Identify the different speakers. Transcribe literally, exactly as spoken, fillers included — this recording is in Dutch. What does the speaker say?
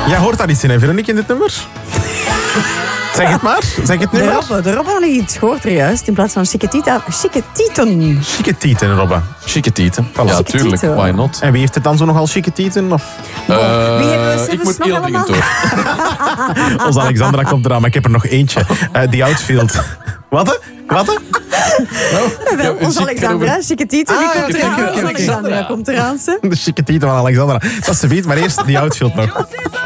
Speaker 1: Jij hoort daar iets in, hè, Veronique, in dit nummer? Zeg het maar. Zeg het nu
Speaker 2: De
Speaker 1: maar.
Speaker 2: Robbe, de Robbe had iets gehoord er juist. In plaats van chiquitita, chiquitieten.
Speaker 1: Chique tieten, Robbe.
Speaker 3: Chique tieten. Ja,
Speaker 2: Chique
Speaker 3: tuurlijk.
Speaker 2: tieten.
Speaker 3: Why not?
Speaker 1: En wie heeft het dan zo nogal chique tieten? Of?
Speaker 3: Uh,
Speaker 2: Wie hebben we
Speaker 3: ik moet
Speaker 2: nog
Speaker 3: heel
Speaker 2: allemaal?
Speaker 3: dringend door.
Speaker 1: Onze Alexandra komt eraan, maar ik heb er nog eentje. Uh, die Outfield. Wat? hè? Wat? hè?
Speaker 2: Wel,
Speaker 3: Ja,
Speaker 2: onze
Speaker 3: een
Speaker 2: Alexandra, chiquitieten, die
Speaker 1: Ah,
Speaker 2: komt
Speaker 1: ja,
Speaker 2: eraan.
Speaker 1: oké, oké,
Speaker 2: Onze
Speaker 1: oké.
Speaker 2: Alexandra komt eraan, ze.
Speaker 1: De chique tieten van Alexandra. Dat is de beat, maar eerst die Outfield nog.